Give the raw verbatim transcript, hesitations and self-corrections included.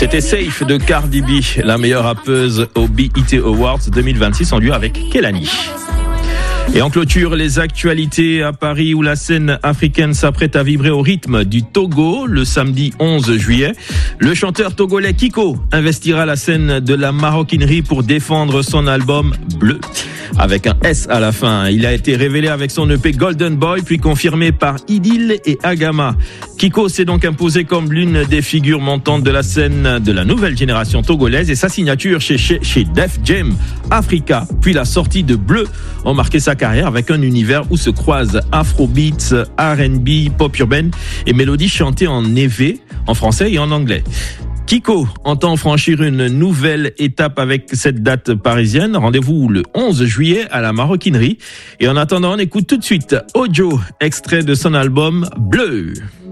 C'était Safe de Cardi B, la meilleure rappeuse au B E T Awards deux mille vingt-six en duo avec Kehlani. Et en clôture, les actualités à Paris où la scène africaine s'apprête à vibrer au rythme du Togo le samedi onze juillet. Le chanteur togolais Kiko investira la scène de la maroquinerie pour défendre son album Bleu. Avec un S à la fin. Il a été révélé avec son E P Golden Boy, puis confirmé par Idylle et Agama. Kiko s'est donc imposé comme l'une des figures montantes de la scène de la nouvelle génération togolaise et sa signature chez, chez, chez Def Jam Africa, puis la sortie de Bleu ont marqué sa carrière avec un univers où se croisent afrobeats, R and B, pop urbaine et mélodies chantées en névé, en français et en anglais. Kiko entend franchir une nouvelle étape avec cette date parisienne. Rendez-vous le onze juillet à la Maroquinerie. Et en attendant, on écoute tout de suite Ojo, extrait de son album Bleu.